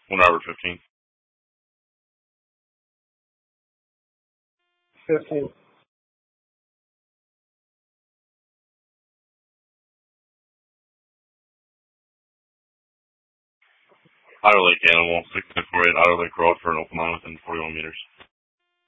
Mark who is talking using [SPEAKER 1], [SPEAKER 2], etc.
[SPEAKER 1] 1 hour 15.
[SPEAKER 2] 15.
[SPEAKER 1] Otter Lake Animal, 648 Otter Lake Road for an open line within 41 meters.